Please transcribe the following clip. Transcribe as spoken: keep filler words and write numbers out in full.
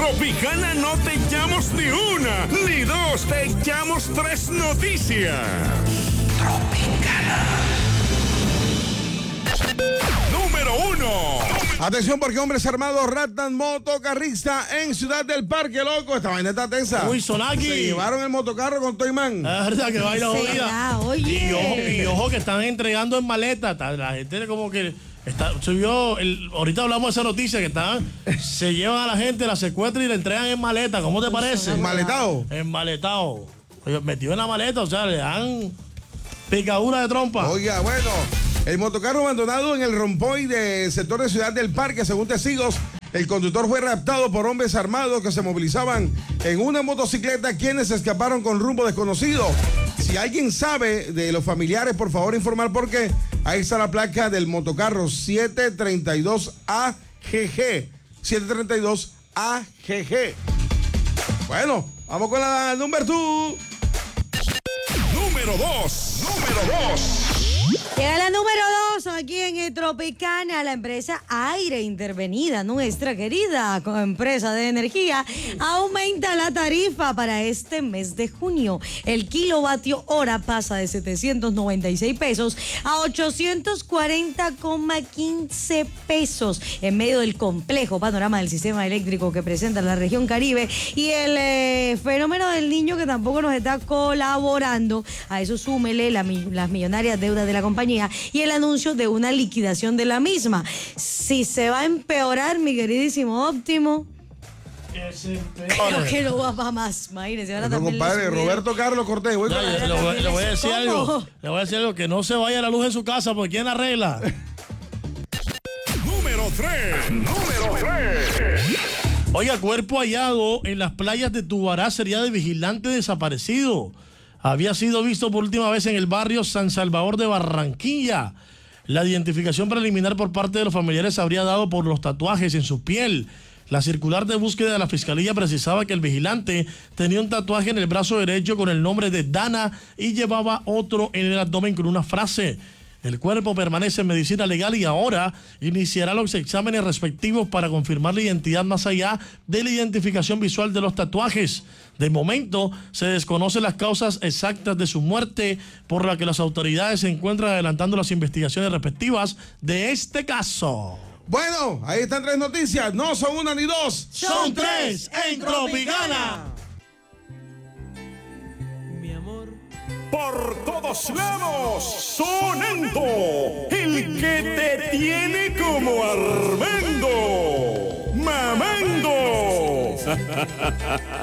Tropicana no te echamos ni una, ni dos, te echamos tres noticias. Tropicana. Número uno. Atención porque hombres armados raptan motocarrista en Ciudad del Parque, loco. Esta vaina está tensa. Uy, Sonaki. Se llevaron el motocarro con Toymán. Es verdad que vaina jodida. Oye. Y ojo, y ojo que están entregando en maleta. La gente como que está, subió el, ahorita hablamos de esa noticia que están, se llevan a la gente, la secuestran y la entregan en maleta. ¿Cómo te parece? ¿En maletado? En maletado. Oye, metido en la maleta, o sea, le dan picadura de trompa. Oiga, bueno. El motocarro abandonado en el rompoy del sector de Ciudad del Parque, según testigos, el conductor fue raptado por hombres armados que se movilizaban en una motocicleta, quienes escaparon con rumbo desconocido. Si alguien sabe de los familiares, por favor informar porque ahí está la placa del motocarro siete treinta y dos A G G. siete treinta y dos A G G. Bueno, vamos con la número dos. Número dos. Número dos. Llega la número dos aquí en Tropicana. La empresa Aire Intervenida, nuestra querida empresa de energía, aumenta la tarifa para este mes de junio. El kilovatio hora pasa de setecientos noventa y seis pesos a ochocientos cuarenta coma quince pesos en medio del complejo panorama del sistema eléctrico que presenta la región Caribe y el eh, fenómeno del niño que tampoco nos está colaborando. A eso súmele la, las millonarias deudas de la compañía y el anuncio de una liquidación de la misma. Si se va a empeorar, mi queridísimo Óptimo, creo que no va para más. Imagínense, ahora No, también compadre, Roberto Carlos Cortés. Voy No, con- le, le voy, le voy a decir ¿Cómo? algo. Le voy a decir algo, que no se vaya la luz en su casa porque ¿quién arregla? Número tres. Número tres. Oiga, cuerpo hallado en las playas de Tubará sería de vigilante desaparecido. Había sido visto por última vez en el barrio San Salvador de Barranquilla. La identificación preliminar por parte de los familiares se habría dado por los tatuajes en su piel. La circular de búsqueda de la fiscalía precisaba que el vigilante tenía un tatuaje en el brazo derecho con el nombre de Dana y llevaba otro en el abdomen con una frase. El cuerpo permanece en medicina legal y ahora iniciará los exámenes respectivos para confirmar la identidad más allá de la identificación visual de los tatuajes. De momento, se desconocen las causas exactas de su muerte, por la que las autoridades se encuentran adelantando las investigaciones respectivas de este caso. Bueno, ahí están tres noticias. No son una ni dos. Son tres en Tropicana. Por todos lados, sonando, el que te tiene como Armando, mamando.